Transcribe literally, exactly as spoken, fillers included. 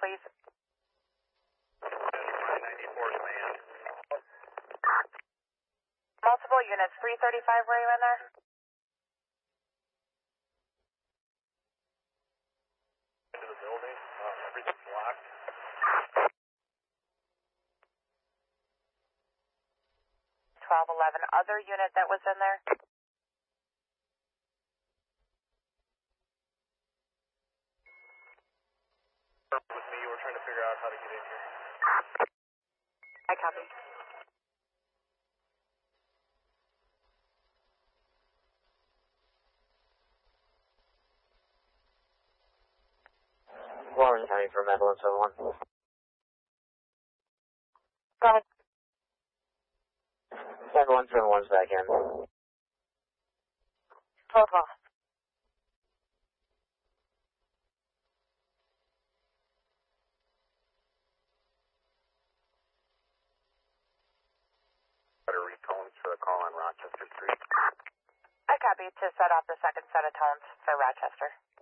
please. ninety-four command. Multiple units, three thirty-five, were you in there? Into the building, uh, everything's locked. twelve eleven, other unit that was in there? With me, we're trying to figure out how to get in here. I copy. Warren County from Evelyn seven one. Go ahead. seven one seven one's back in. twelve twelve. Better retones for the call on Rochester Street. I copy to set off the second set of tones for Rochester.